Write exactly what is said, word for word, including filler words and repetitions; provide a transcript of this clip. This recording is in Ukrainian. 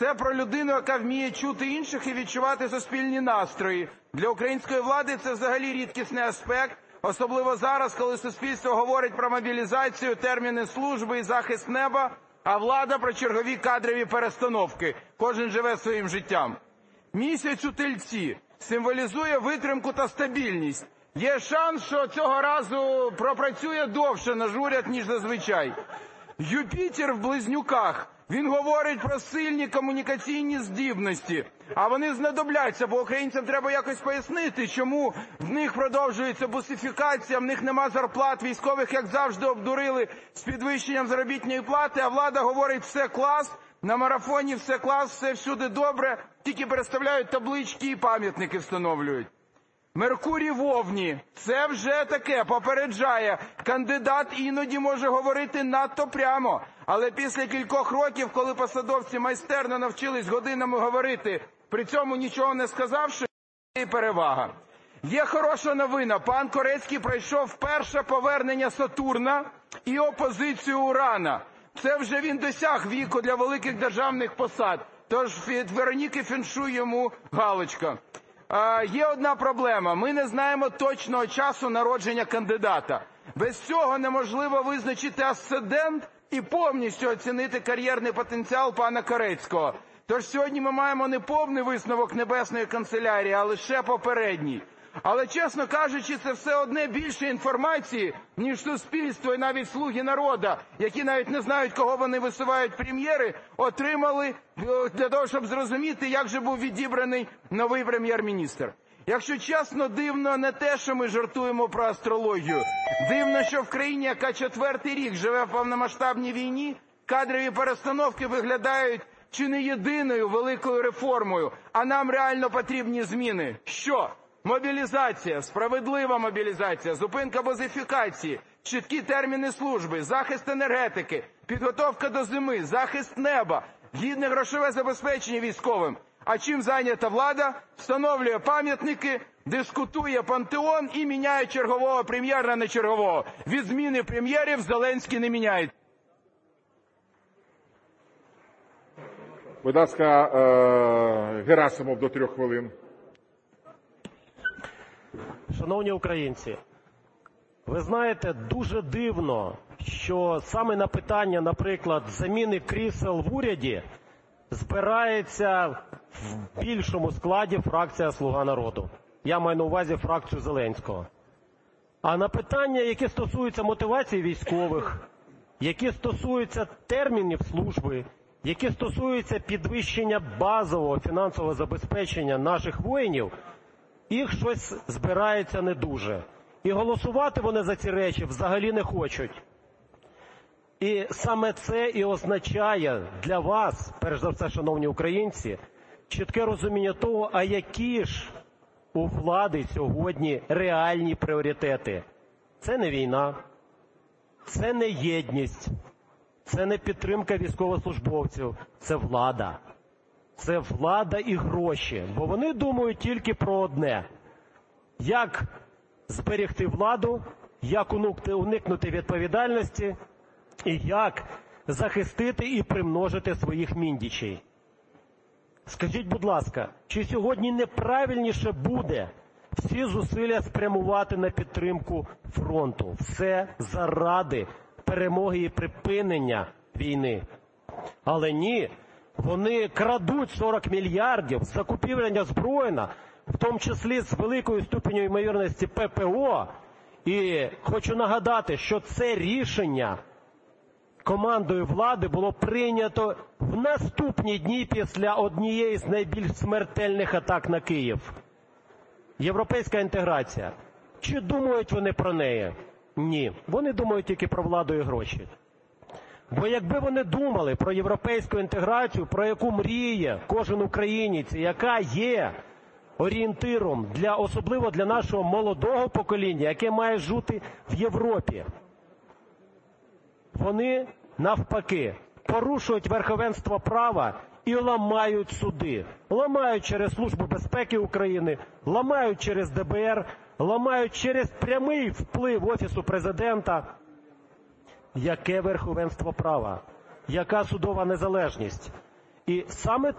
Це про людину, яка вміє чути інших і відчувати суспільні настрої. Для української влади це взагалі рідкісний аспект, особливо зараз, коли суспільство говорить про мобілізацію, терміни служби і захист неба, а влада про чергові кадрові перестановки. Кожен живе своїм життям. Місяць у Тельці символізує витримку та стабільність. Є шанс, що цього разу пропрацює довше наш уряд, ніж зазвичай. Юпітер в Близнюках. Він говорить про сильні комунікаційні здібності, а вони знадобляться, бо українцям треба якось пояснити, чому в них продовжується бусифікація, в них нема зарплат, військових, як завжди, обдурили з підвищенням заробітної плати, а влада говорить «все клас», на марафоні «все клас», все всюди добре, тільки переставляють таблички і пам'ятники встановлюють. Меркурій в Овні – це вже таке, попереджає. Кандидат іноді може говорити надто прямо, але після кількох років, коли посадовці майстерно навчились годинами говорити, при цьому нічого не сказавши, є перевага. Є хороша новина. Пан Корецький пройшов перше повернення Сатурна і опозицію Урана. Це вже він досяг віку для великих державних посад. Тож від Вероніки Феншуй йому галочка. Є одна проблема. Ми не знаємо точного часу народження кандидата. Без цього неможливо визначити асцендент і повністю оцінити кар'єрний потенціал пана Корецького. Тож сьогодні ми маємо не повний висновок Небесної канцелярії, а лише попередній. Але, чесно кажучи, це все одне більше інформації, ніж суспільство і навіть «Слуги народу», які навіть не знають, кого вони висувають прем'єри, отримали для того, щоб зрозуміти, як же був відібраний новий прем'єр-міністр. Якщо чесно, дивно не те, що ми жартуємо про астрологію. Дивно, що в країні, яка четвертий рік живе в повномасштабній війні, кадрові перестановки виглядають чи не єдиною великою реформою, а нам реально потрібні зміни. Що? Мобілізація, справедлива мобілізація, зупинка бозифікації, чіткі терміни служби, захист енергетики, підготовка до зими, захист неба, гідне грошове забезпечення військовим. А чим зайнята влада? Встановлює пам'ятники, дискутує пантеон і міняє чергового прем'єра на чергового. Від зміни прем'єрів Зеленський не міняє. Будь ласка, Герасимов до трьох хвилин. Шановні українці, ви знаєте, дуже дивно, що саме на питання, наприклад, заміни крісел в уряді збирається в більшому складі фракція «Слуга народу». Я маю на увазі фракцію Зеленського. А на питання, які стосуються мотивації військових, які стосуються термінів служби, які стосуються підвищення базового фінансового забезпечення наших воїнів, їх щось збирається не дуже. І голосувати вони за ці речі взагалі не хочуть. І саме це і означає для вас, перш за все, шановні українці, чітке розуміння того, а які ж у влади сьогодні реальні пріоритети. Це не війна, це не єдність, це не підтримка військовослужбовців, це влада. Це влада і гроші, бо вони думають тільки про одне – як зберегти владу, як уникнути відповідальності і як захистити і примножити своїх міндічей. Скажіть, будь ласка, чи сьогодні неправильніше буде всі зусилля спрямувати на підтримку фронту? Все заради перемоги і припинення війни. Але ні. Вони крадуть сорок мільярдів, закупівлення озброєння, в тому числі з великою ступенью ймовірності ППО. І хочу нагадати, що це рішення командою влади було прийнято в наступні дні після однієї з найбільш смертельних атак на Київ. Європейська інтеграція. Чи думають вони про неї? Ні. Вони думають тільки про владу і гроші. Бо якби вони думали про європейську інтеграцію, про яку мріє кожен українець, яка є орієнтиром, для, особливо для нашого молодого покоління, яке має жити в Європі, вони навпаки порушують верховенство права і ламають суди. Ламають через Службу безпеки України, ламають через Де Бе Ер, ламають через прямий вплив Офісу Президента. Яке верховенство права? Яка судова незалежність? І саме